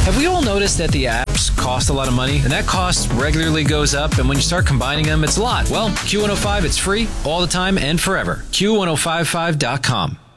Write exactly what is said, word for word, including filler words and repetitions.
Have we all noticed that the apps cost a lot of money? And that cost regularly goes up, and when you start combining them, it's a lot. Well, Q one oh five, it's free all the time and forever. Q ten fifty-five dot com.